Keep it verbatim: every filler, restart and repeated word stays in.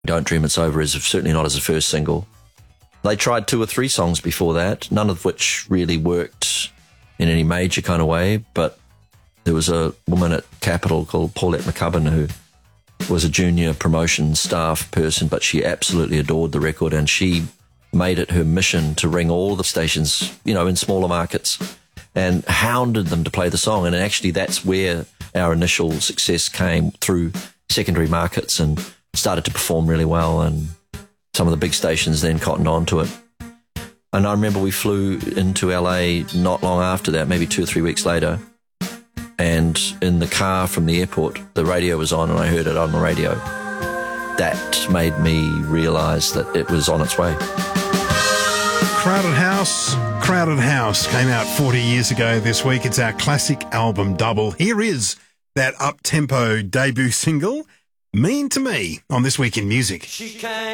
Don't Dream It's Over is certainly not as a first single. They tried two or three songs before that, none of which really worked in any major kind of way, but there was a woman at Capitol called Paulette McCubbin who was a junior promotion staff person, but she absolutely adored the record, and she made it her mission to ring all the stations, you know, in smaller markets, and hounded them to play the song. And actually that's where our initial success came, through secondary markets, and started to perform really well, and some of the big stations then cottoned on to it. And I remember we flew into L A not long after that, maybe two or three weeks later, and in the car from the airport, the radio was on and I heard it on the radio. That made me realise that it was on its way. Crowded House, Crowded House came out forty years ago this week. It's our classic album double. Here is that up-tempo debut single, Mean to Me, on This Week in Music. She came